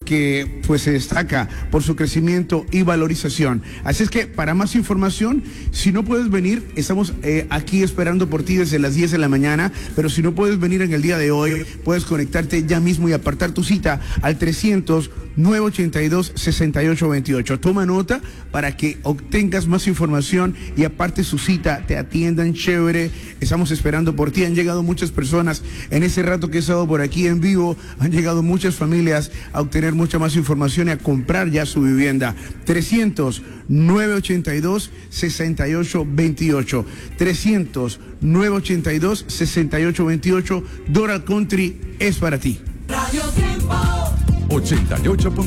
que pues se destaca por su crecimiento y valorización. Así es que para más información, si no puedes venir, estamos aquí esperando por ti desde las 10 de la mañana, pero si no puedes venir en el día de hoy, puedes conectarte ya mismo y apartar tu cita al 300-982-6828. Toma nota para que obtengas más información y aparte su cita, te atiendan chévere. Estamos esperando por ti. Han llegado muchas personas en ese rato que he estado por aquí en vivo. Han llegado muchas familias a obtener mucha más información y a comprar ya su vivienda. 300-982-6828. 300-982-6828. Doral Country es para ti. Radio Tiempo 88.